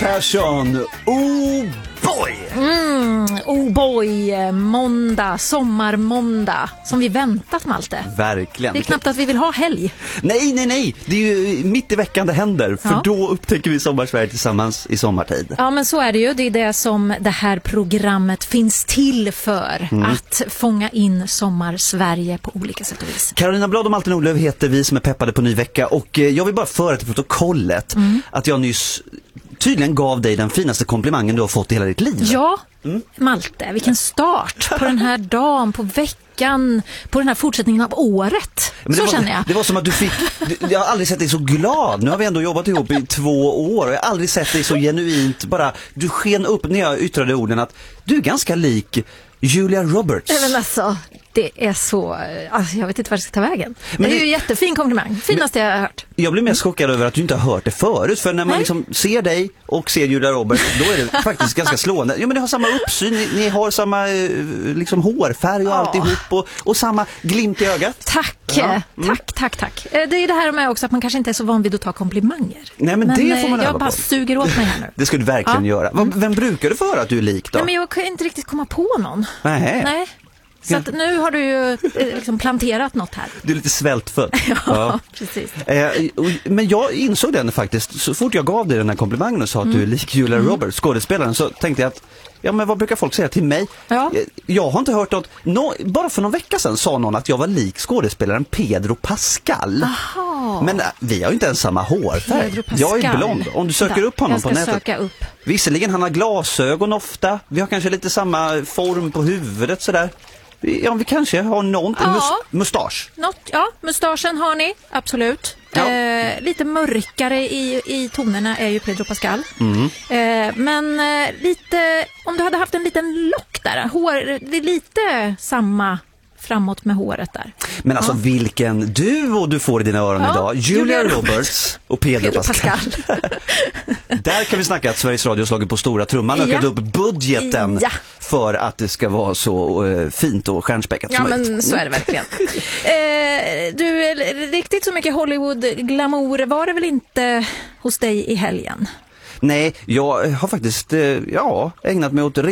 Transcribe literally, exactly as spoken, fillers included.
Persson, oh boy! Mm, oh boy, måndag, sommarmåndag, som vi väntat, Malte. Verkligen. Det är knappt att vi vill ha helg. Nej, nej, nej. Det är ju mitt i veckan det händer. För Ja. då upptäcker vi Sommarsverige tillsammans i sommartid. Ja, men så är det ju. Det är det som det här programmet finns till för. Mm. Att fånga in Sommarsverige på olika sätt och vis. Carolina Blad och Malte Nordlöf heter vi som är peppade på ny vecka. Och jag vill bara föra till protokollet mm. att jag nyss tydligen gav dig den finaste komplimangen du har fått i hela ditt liv. Ja, mm. Malte, vilken start på den här dagen, på veckan, på den här fortsättningen av året. Så var, känner jag. Det var som att du fick, jag har aldrig sett dig så glad. Nu har vi ändå jobbat ihop i två år och jag har aldrig sett dig så genuint. Bara, du sken upp när jag yttrade orden att du är ganska lik Julia Roberts. Men alltså, det är så... Alltså, jag vet inte vad det ska ta vägen. Men det är det, ju en jättefin komplimang. Finaste jag har hört. Jag blir mest chockad över att du inte har hört det förut. För när man liksom ser dig och ser Julia Roberts, då är det faktiskt ganska slående. Ja, men ni har samma uppsyn, ni, ni har samma liksom, hårfärg och ja. alltihop. Och, och samma glimt i ögat. Tack, ja. mm. tack, tack, tack. Det är det här med också att man kanske inte är så van vid att ta komplimanger. Nej, men, men det får man jag bara på. suger åt mig här nu. Det ska du verkligen ja. göra. Vem brukar du för att du är lik då? Nej, men jag kan inte riktigt komma på någon. Nej. Nej. Så att nu har du ju liksom planterat något här. Du är lite svältfödd. ja, ja, precis. Eh, men jag insåg den faktiskt. Så fort jag gav dig den här komplimangen och sa mm. att du är lik Julia mm. Roberts, skådespelaren, så tänkte jag att ja, men vad brukar folk säga till mig? Ja. Jag har inte hört något. No, bara för någon vecka sedan sa någon att jag var lik skådespelaren Pedro Pascal. Aha. Men vi har ju inte ens samma hårfärg. Jag är blond. Om du söker Där. upp honom på nätet. Söka upp. Visserligen, han har glasögon ofta. Vi har kanske lite samma form på huvudet sådär. Ja, vi kanske har någon ja. mus- mustasch. Något, ja, mustaschen har ni, absolut. Ja. Eh, lite mörkare i, i tonerna är ju Pedro Pascal. Mm. Eh, men eh, lite, om du hade haft en liten lock där, hår, det är lite samma framåt med håret där. Men alltså ja. vilken duo du får i dina öron ja. idag. Julia, Julia Roberts, Roberts och Pedro, Pedro Pascal. Pascal. Där kan vi snacka att Sveriges Radio slagit på stora trumman och ja. ökat upp budgeten ja. för att det ska vara så uh, fint och stjärnspäckat ja, som möjligt. Ja, men så är det verkligen. eh, du, riktigt så mycket Hollywood-glamour var det väl inte hos dig i helgen? Nej, jag har faktiskt ja, ägnat mig åt